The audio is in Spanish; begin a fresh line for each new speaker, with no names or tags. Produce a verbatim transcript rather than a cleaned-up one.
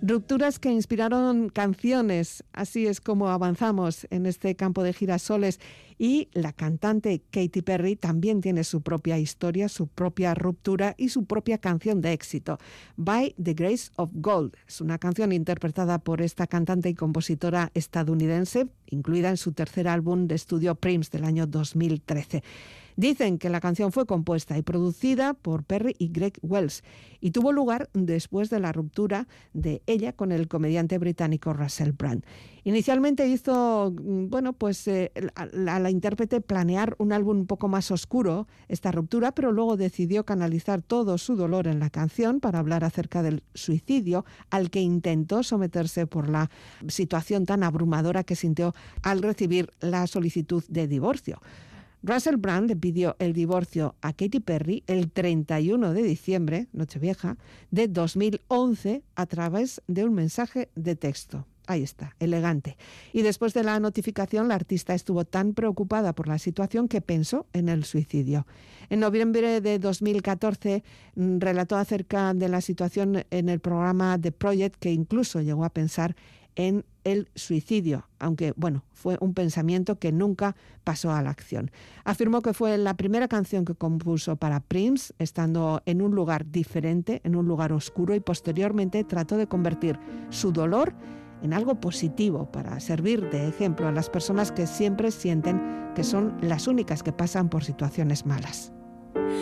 Rupturas que inspiraron canciones, así es como avanzamos en este campo de girasoles. Y la cantante Katy Perry también tiene su propia historia, su propia ruptura y su propia canción de éxito. By the Grace of Gold es una canción interpretada por esta cantante y compositora estadounidense, incluida en su tercer álbum de estudio Prince del año dos mil trece. Dicen que la canción fue compuesta y producida por Perry y Greg Wells y tuvo lugar después de la ruptura de ella con el comediante británico Russell Brand. Inicialmente hizo, bueno, pues eh, a, a la intérprete planear un álbum un poco más oscuro, esta ruptura, pero luego decidió canalizar todo su dolor en la canción para hablar acerca del suicidio al que intentó someterse por la situación tan abrumadora que sintió al recibir la solicitud de divorcio. Russell Brand le pidió el divorcio a Katy Perry el treinta y uno de diciembre, Nochevieja, de dos mil once a través de un mensaje de texto. Ahí está, elegante. Y después de la notificación, la artista estuvo tan preocupada por la situación que pensó en el suicidio. En noviembre de dos mil catorce relató acerca de la situación en el programa The Project, que incluso llegó a pensar en el suicidio, aunque, bueno, fue un pensamiento que nunca pasó a la acción. Afirmó que fue la primera canción que compuso para Prince, estando en un lugar diferente, en un lugar oscuro, y posteriormente trató de convertir su dolor en algo positivo para servir de ejemplo a las personas que siempre sienten que son las únicas que pasan por situaciones malas.